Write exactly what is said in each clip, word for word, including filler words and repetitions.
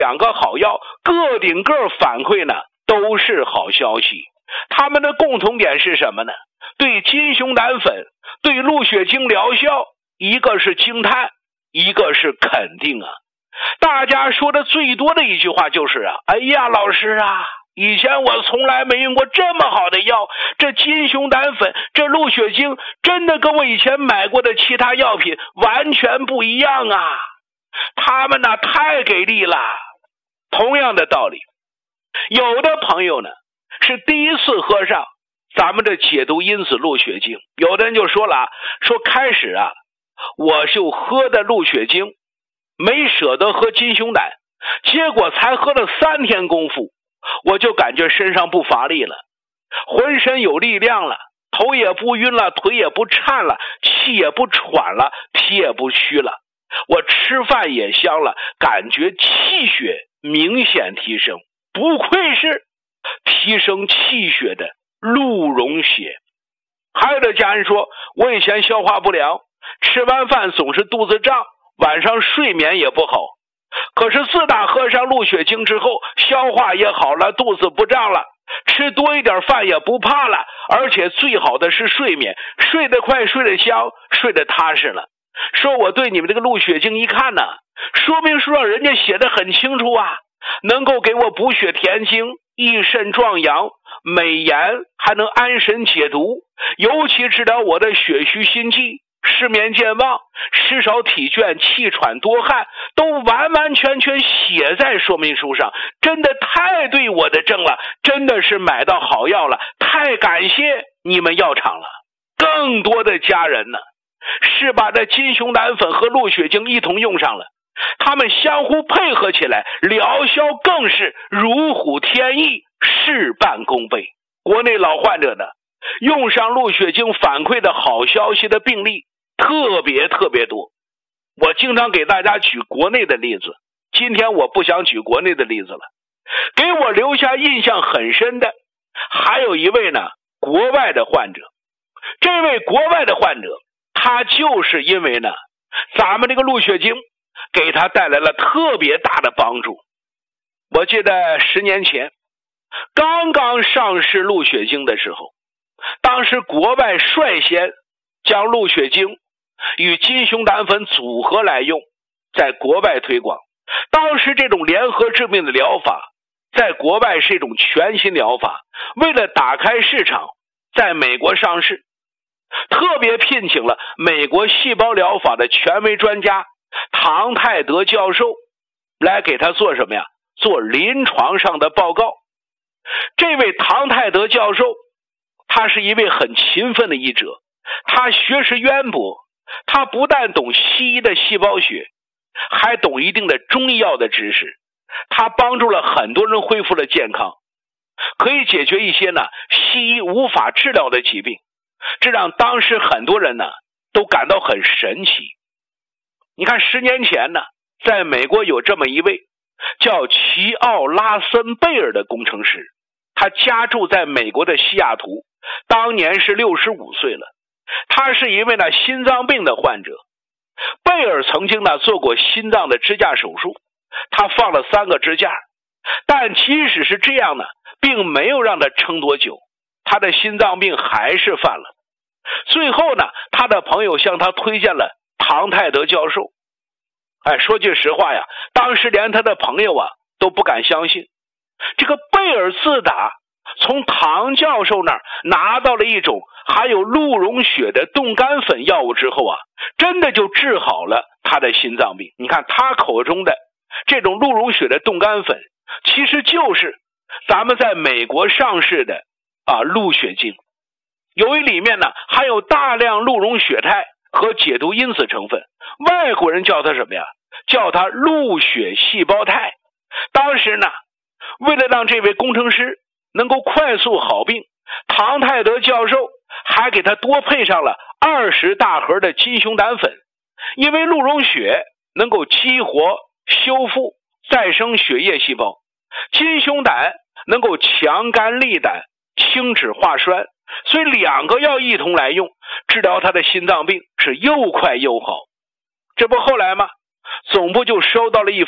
两个好药个顶个反馈呢都是好消息。他们的共同点是什么呢？对金熊胆粉、对鹿血精疗效，一个是惊叹，一个是肯定啊。大家说的最多的一句话就是啊，哎呀老师啊，以前我从来没用过这么好的药，这金熊胆粉、这鹿血精真的跟我以前买过的其他药品完全不一样啊，他们呢太给力了。同样的道理，有的朋友呢是第一次喝上咱们的解毒因子鹿血精，有的人就说了啊，说开始啊我就喝的鹿血精，没舍得喝金熊胆，结果才喝了三天功夫，我就感觉身上不乏力了，浑身有力量了，头也不晕了，腿也不颤了，气也不喘了，体也不虚了，我吃饭也香了，感觉气血明显提升，不愧是提升气血的鹿茸血。还有的家人说，我以前消化不良，吃完饭总是肚子胀，晚上睡眠也不好，可是自打喝上鹿血精之后，消化也好了，肚子不胀了，吃多一点饭也不怕了，而且最好的是睡眠，睡得快，睡得香，睡得踏实了。说我对你们这个鹿血精一看呢，说明书上人家写的很清楚啊，能够给我补血填精，益肾壮阳，美颜，还能安神解毒，尤其治疗我的血虚心悸、失眠健忘、吃少体倦、气喘多汗，都完完全全写在说明书上，真的太对我的症了，真的是买到好药了，太感谢你们药厂了。更多的家人呢是把这金熊胆粉和鹿血精一同用上了，他们相互配合起来，疗效更是如虎添翼，事半功倍。国内老患者呢用上鹿血精反馈的好消息的病例特别特别多。我经常给大家举国内的例子，今天我不想举国内的例子了。给我留下印象很深的还有一位呢国外的患者。这位国外的患者，他就是因为呢咱们这个鹿血精给他带来了特别大的帮助。我记得十年前刚刚上市鹿血精的时候，当时国外率先将鹿血精与金熊胆粉组合来用，在国外推广。当时这种联合治病的疗法在国外是一种全新疗法，为了打开市场，在美国上市，特别聘请了美国细胞疗法的权威专家唐泰德教授来给他做什么呀？做临床上的报告。这位唐泰德教授，他是一位很勤奋的医者，他学识渊博，他不但懂西医的细胞学，还懂一定的中医药的知识，他帮助了很多人恢复了健康，可以解决一些呢西医无法治疗的疾病，这让当时很多人呢都感到很神奇。你看十年前呢，在美国有这么一位叫齐奥拉森贝尔的工程师，他家住在美国的西雅图，当年是六十五岁了。他是一位呢心脏病的患者。贝尔曾经呢做过心脏的支架手术，他放了三个支架，但即使是这样呢，并没有让他撑多久，他的心脏病还是犯了。最后呢，他的朋友向他推荐了唐泰德教授。哎，说句实话呀，当时连他的朋友啊都不敢相信。这个贝尔自打从唐教授那儿拿到了一种含有鹿茸血的冻干粉药物之后啊，真的就治好了他的心脏病。你看他口中的这种鹿茸血的冻干粉，其实就是咱们在美国上市的啊鹿血精。由于里面呢含有大量鹿茸血肽和解毒因子成分，外国人叫它什么呀？叫它鹿血细胞肽。当时呢，为了让这位工程师能够快速好病，唐泰德教授还给他多配上了二十大盒的金熊胆粉。因为鹿茸血能够激活、修复、再生血液细胞，金熊胆能够强肝利胆、清脂化酸，所以两个药一同来用，治疗他的心脏病是又快又好。这不后来吗？总部就收到了一封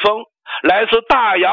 来自大洋